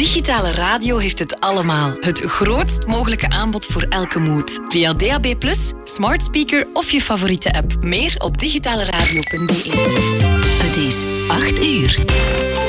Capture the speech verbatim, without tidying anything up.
Digitale radio heeft het allemaal. Het grootst mogelijke aanbod voor elke mood. Via D A B plus, smart speaker of je favoriete app. Meer op digitaleradio punt b e. Het is acht uur.